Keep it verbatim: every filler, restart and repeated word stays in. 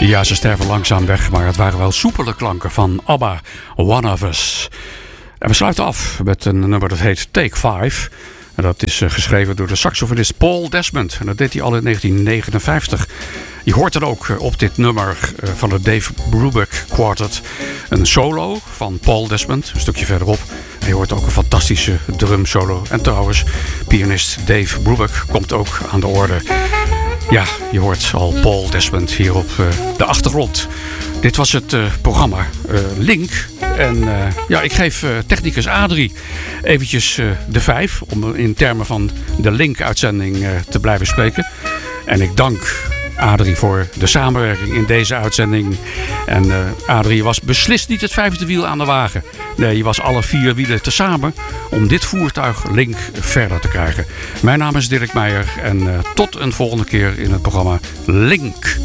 Ja, ze sterven langzaam weg, maar het waren wel soepele klanken van ABBA, One of Us. En we sluiten af met een nummer dat heet Take Five. En dat is uh, geschreven door de saxofonist Paul Desmond. En dat deed hij al in negentien negenenvijftig. Je hoort er ook uh, op dit nummer uh, van de Dave Brubeck Quartet een solo van Paul Desmond, een stukje verderop. En je hoort ook een fantastische drum solo. En trouwens, pianist Dave Brubeck komt ook aan de orde. Ja, je hoort al Paul Desmond hier op uh, de achtergrond. Dit was het uh, programma uh, Link. En uh, ja, ik geef uh, technicus Adrie eventjes uh, de vijf. Om in termen van de Link-uitzending uh, te blijven spreken. En ik dank Adrie voor de samenwerking in deze uitzending. En uh, Adrie was beslist niet het vijfde wiel aan de wagen. Nee, je was alle vier wielen tezamen om dit voertuig Link verder te krijgen. Mijn naam is Dirk Meijer en uh, tot een volgende keer in het programma Link.